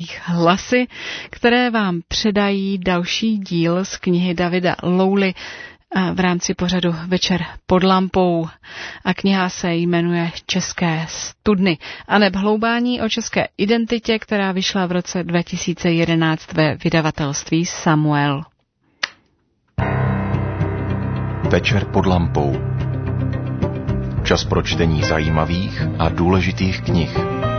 hlasy, které vám předají další díl z knihy Davida Louly v rámci pořadu Večer pod lampou. A kniha se jmenuje České studny a neb hloubání o české identitě, která vyšla v roce 2011 ve vydavatelství Samuel. Večer pod lampou. Čas pro čtení zajímavých a důležitých knih.